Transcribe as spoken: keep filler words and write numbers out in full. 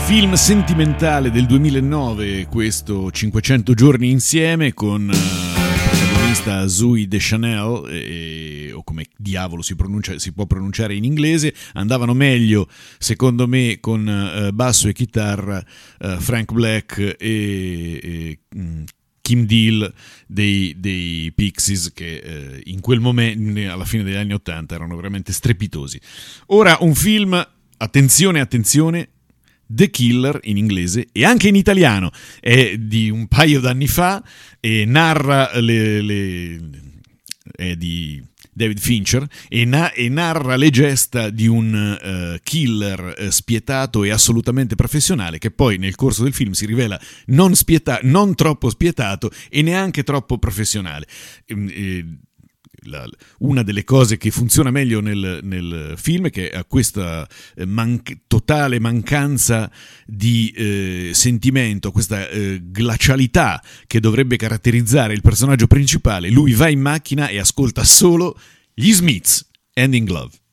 Film sentimentale del duemilanove, questo cinquecento giorni insieme, con uh, protagonista Zooey Deschanel, e, o come diavolo si pronuncia, si può pronunciare in inglese. Andavano meglio secondo me con uh, basso e chitarra uh, Frank Black e, e um, Kim Deal dei, dei Pixies, che eh, in quel momento, alla fine degli anni ottanta, erano veramente strepitosi. Ora un film, attenzione attenzione, The Killer in inglese e anche in italiano, è di un paio d'anni fa e narra le, le è di David Fincher e, na- e narra le gesta di un uh, killer uh, spietato e assolutamente professionale, che poi nel corso del film si rivela non, spieta- non troppo spietato e neanche troppo professionale. E, e, La, una delle cose che funziona meglio nel, nel film è che ha questa man- totale mancanza di eh, sentimento, questa eh, glacialità che dovrebbe caratterizzare il personaggio principale. Lui va in macchina e ascolta solo gli Smiths, Hand in Glove.